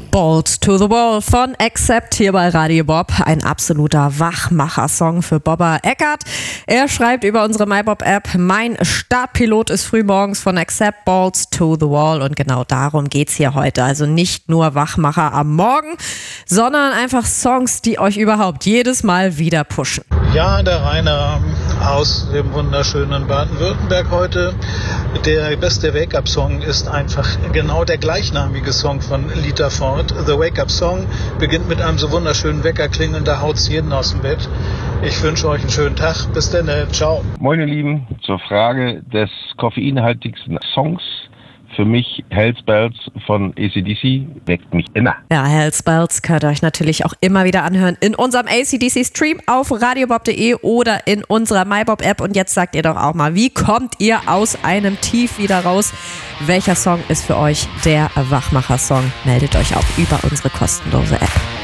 Balls to the Wall von Accept hier bei Radio Bob. Ein absoluter Wachmacher-Song für Bobber Eckert. Er schreibt über unsere MyBob-App: Mein Startpilot ist frühmorgens von Accept, Balls to the Wall. Und genau darum geht's hier heute. Also nicht nur Wachmacher am Morgen, sondern einfach Songs, die euch überhaupt jedes Mal wieder pushen. Ja, der Rainer aus dem wunderschönen Baden-Württemberg heute. Der beste Wake-up-Song ist einfach genau der gleichnamige Song von Lita Ford. The Wake-up-Song beginnt mit einem so wunderschönen Weckerklingeln, da haut's jeden aus dem Bett. Ich wünsche euch einen schönen Tag. Bis dann, ciao. Moin ihr Lieben, zur Frage des koffeinhaltigsten Songs. Für mich Hell's Bells von AC/DC weckt mich immer. Ja, Hell's Bells könnt ihr euch natürlich auch immer wieder anhören in unserem AC/DC-Stream auf radiobob.de oder in unserer MyBob-App. Und jetzt sagt ihr doch auch mal, wie kommt ihr aus einem Tief wieder raus? Welcher Song ist für euch der Wachmacher-Song? Meldet euch auch über unsere kostenlose App.